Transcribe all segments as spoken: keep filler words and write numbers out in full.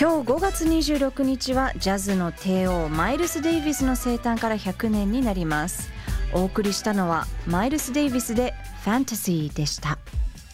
今日ごがつにじゅうろくにちはジャズの帝王マイルス・デイビスの生誕からひゃくねんになります。お送りしたのはマイルス・デイビスでファンタジーでした。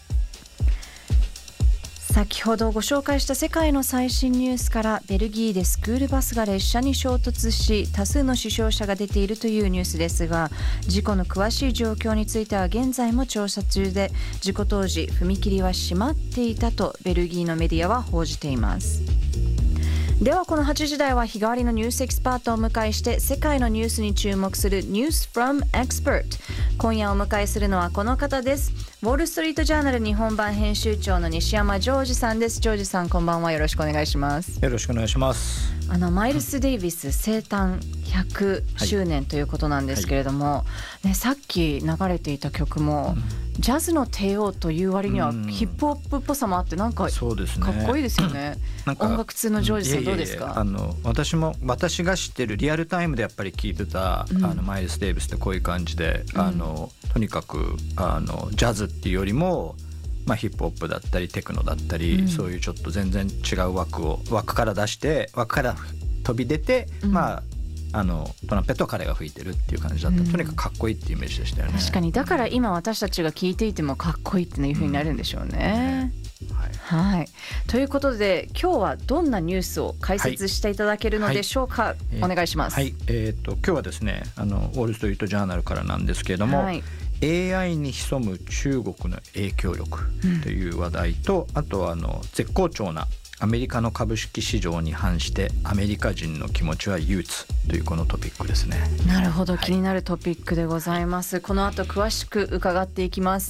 先ほどご紹介した世界の最新ニュースから、ベルギーでスクールバスが列車に衝突し多数の死傷者が出ているというニュースですが、事故の詳しい状況については現在も調査中で、事故当時踏切は閉まっていたとベルギーのメディアは報じています。ではこのはちじ台は日替わりのニュースエキスパートをお迎えして世界のニュースに注目する News from Expert。 今夜お迎えするのはこの方です。ウォールストリートジャーナル日本版編集長の西山ジョージさんです。ジョージさん、こんばんは。よろしくお願いします。 よろしくお願いします。 あのマイルス・デイビス生誕ひゃくしゅうねんということなんですけれども、はいね、さっき流れていた曲も、うん、ジャズの帝王という割にはヒップホップっぽさもあってなんかかっこいいですよね。なんか音楽通のジョージさんどうですか？ いやいやいや、あの私も私が知ってるリアルタイムでやっぱり聴いてた、うん、あのマイルス・デイビスってこういう感じで、うん、あのとにかくあのジャズっていうよりも、まあ、ヒップホップだったりテクノだったり、うん、そういうちょっと全然違う枠を枠から出して枠から飛び出て、うん、まああのトランペットは彼が吹いてるっていう感じだった、うん、とにかくかっこいいっていうイメージでしたよね。 確かに、だから今私たちが聞いていてもかっこいいっていう風になるんでしょうね、うんはいはい、ということで今日はどんなニュースを解説していただけるのでしょうか、はいはい、お願いします。 はい、えー、と今日はですねあのウォールストリートジャーナルからなんですけれども、はい、エーアイ に潜む中国の影響力という話題と、うん、あとはあの絶好調なアメリカの株式市場に反してアメリカ人の気持ちは憂鬱というこのトピックですね。 なるほど、はい、気になるトピックでございます。この後詳しく伺っていきます。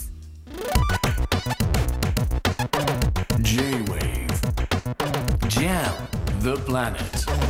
J-Wave Jam the Planet